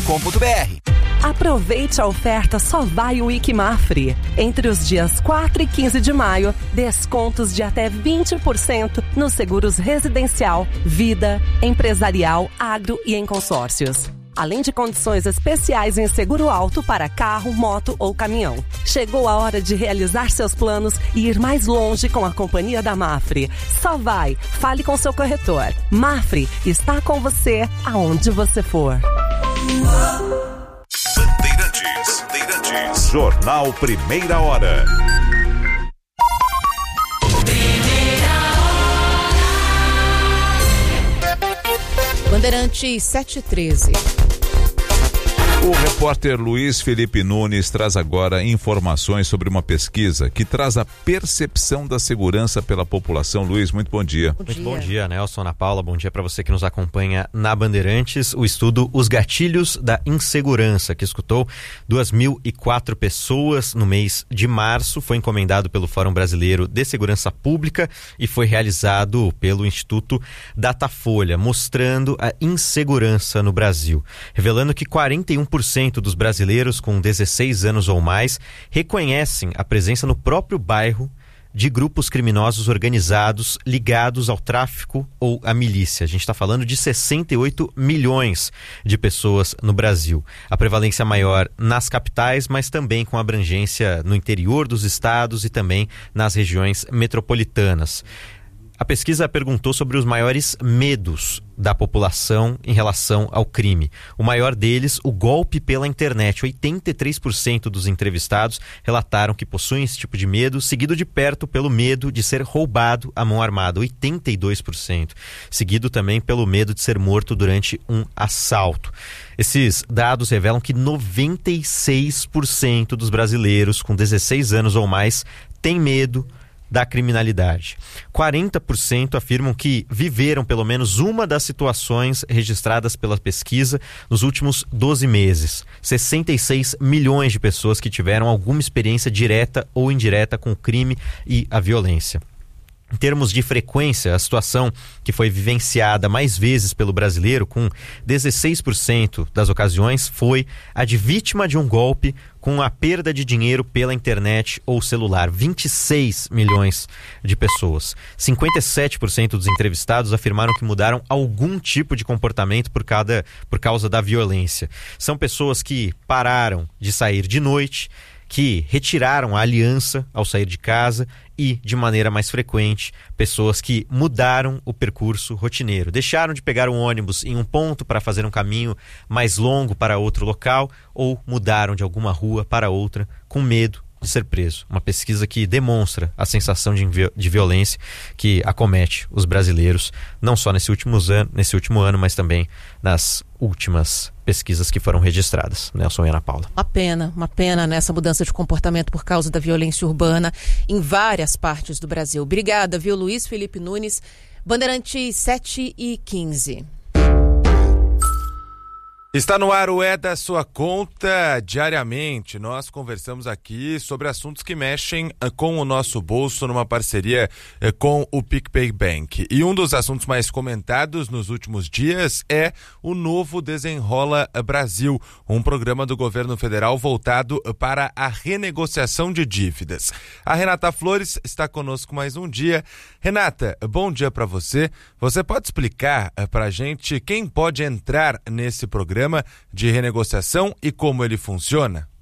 Aproveite a oferta Só Vai Week Mafre. Entre os dias 4 e 15 de maio, descontos de até 20% nos seguros residencial, vida, empresarial, agro e em consórcios. Além de condições especiais em seguro alto para carro, moto ou caminhão. Chegou a hora de realizar seus planos e ir mais longe com a companhia da Mafre. Só vai, fale com seu corretor. Mafre está com você aonde você for. Bandeirantes. Jornal Primeira Hora. Bandeirantes 713. O repórter Luiz Felipe Nunes traz agora informações sobre uma pesquisa que traz a percepção da segurança pela população. Luiz, muito bom dia. Muito bom dia, Nelson, Ana Paula. Bom dia para você que nos acompanha na Bandeirantes. O estudo Os Gatilhos da Insegurança, que escutou 2.004 pessoas no mês de março, foi encomendado pelo Fórum Brasileiro de Segurança Pública e foi realizado pelo Instituto Datafolha, mostrando a insegurança no Brasil, revelando que 41% dos brasileiros com 16 anos ou mais reconhecem a presença no próprio bairro de grupos criminosos organizados ligados ao tráfico ou à milícia. A gente está falando de 68 milhões de pessoas no Brasil. A prevalência maior nas capitais, mas também com abrangência no interior dos estados e também nas regiões metropolitanas. A pesquisa perguntou sobre os maiores medos da população em relação ao crime. O maior deles, o golpe pela internet. 83% dos entrevistados relataram que possuem esse tipo de medo, seguido de perto pelo medo de ser roubado à mão armada, 82%. Seguido também pelo medo de ser morto durante um assalto. Esses dados revelam que 96% dos brasileiros com 16 anos ou mais têm medo da criminalidade. 40% afirmam que viveram pelo menos uma das situações registradas pela pesquisa nos últimos 12 meses. 66 milhões de pessoas que tiveram alguma experiência direta ou indireta com o crime e a violência. Em termos de frequência, a situação que foi vivenciada mais vezes pelo brasileiro, com 16% das ocasiões, foi a de vítima de um golpe com a perda de dinheiro pela internet ou celular. 26 milhões de pessoas. 57% dos entrevistados afirmaram que mudaram algum tipo de comportamento por causa da violência. São pessoas que pararam de sair de noite, que retiraram a aliança ao sair de casa e, de maneira mais frequente, pessoas que mudaram o percurso rotineiro. Deixaram de pegar um ônibus em um ponto para fazer um caminho mais longo para outro local ou mudaram de alguma rua para outra com medo de ser preso. Uma pesquisa que demonstra a sensação de violência que acomete os brasileiros, não só nesse último ano, mas também nas últimas pesquisas que foram registradas. Nelson e Ana Paula. Uma pena nessa mudança de comportamento por causa da violência urbana em várias partes do Brasil. Obrigada, viu, Luiz Felipe Nunes. Bandeirantes 7h15. Está no ar o É da Sua Conta. Diariamente nós conversamos aqui sobre assuntos que mexem com o nosso bolso numa parceria com o PicPay Bank. E um dos assuntos mais comentados nos últimos dias é o novo Desenrola Brasil, um programa do governo federal voltado para a renegociação de dívidas. A Renata Flores está conosco mais um dia. Renata, bom dia para você. Você pode explicar para a gente quem pode entrar nesse programa de renegociação e como ele funciona?